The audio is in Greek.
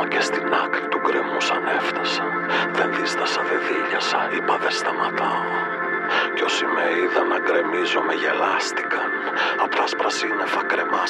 και στην άκρη του γκρεμού σαν έφτασα. Δεν δίστασα, δεν δίλιασα, είπα δεν σταματάω. Κι όσοι με είδαν να γκρεμίζω με γελάστηκαν. Απ' τα σπρασίνεφα κρεμά